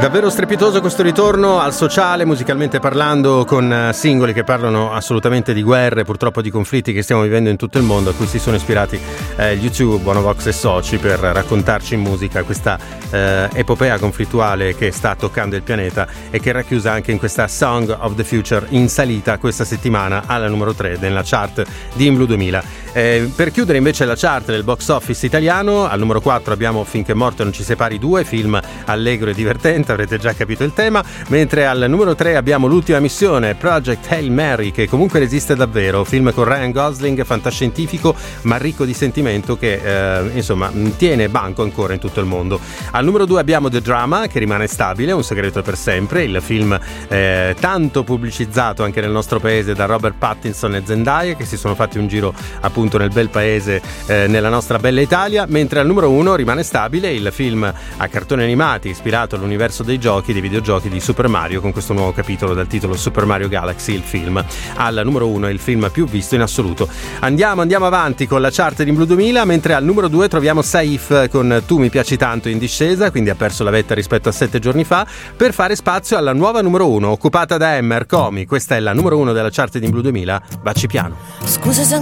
Davvero strepitoso questo ritorno al sociale, musicalmente parlando, con singoli che parlano assolutamente di guerre, purtroppo di conflitti che stiamo vivendo in tutto il mondo, a cui si sono ispirati gli U2, Bonovox e Soci per raccontarci in musica questa epopea conflittuale che sta toccando il pianeta e che è racchiusa anche in questa Song of the Future in salita questa settimana alla numero 3 nella chart di In Blue 2000. Per chiudere invece la chart del box office italiano, al numero 4 abbiamo Finché morte non ci separi 2, film allegro e divertente, avrete già capito il tema, mentre al numero 3 abbiamo L'ultima missione, Project Hail Mary, che comunque resiste davvero, film con Ryan Gosling, fantascientifico ma ricco di sentimento che insomma tiene banco ancora in tutto il mondo. Al numero 2 abbiamo The Drama, che rimane stabile, Un segreto per sempre, il film tanto pubblicizzato anche nel nostro paese da Robert Pattinson e Zendaya, che si sono fatti un giro appunto nel bel paese, nella nostra bella Italia, mentre al numero 1 rimane stabile il film a cartoni animati ispirato all'universo dei videogiochi di Super Mario, con questo nuovo capitolo dal titolo Super Mario Galaxy, il film. Al numero 1 è il film più visto in assoluto. Andiamo avanti con la chart di Blue 2000, mentre al numero 2 troviamo Saif con Tu mi piaci tanto, in discesa, quindi ha perso la vetta rispetto a 7 giorni fa, per fare spazio alla nuova numero 1 occupata da Emmer Comi. Questa è la numero 1 della chart di Blue 2000, Baci piano. Scusa se